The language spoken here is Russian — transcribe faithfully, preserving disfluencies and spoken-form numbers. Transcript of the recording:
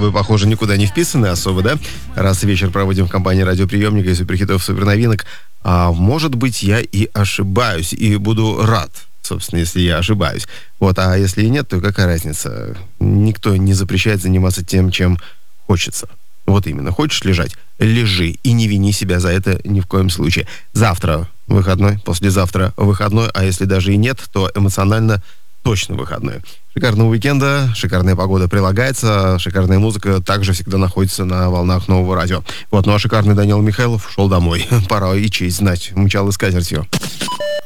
тобой, похоже, никуда не вписаны особо, да? Раз вечер проводим в компании радиоприемника и суперхитов, суперновинок. А может быть, я и ошибаюсь, и буду рад, собственно, если я ошибаюсь. Вот, а если и нет, то какая разница? Никто не запрещает заниматься тем, чем хочется. Вот именно. Хочешь лежать? Лежи. И не вини себя за это ни в коем случае. Завтра выходной, послезавтра выходной, а если даже и нет, то эмоционально точно выходной. Шикарного уикенда, шикарная погода прилагается, шикарная музыка также всегда находится на волнах нового радио. Вот, ну а шикарный Данил Михайлов шел домой. Пора и честь знать. Мчал и скатертью.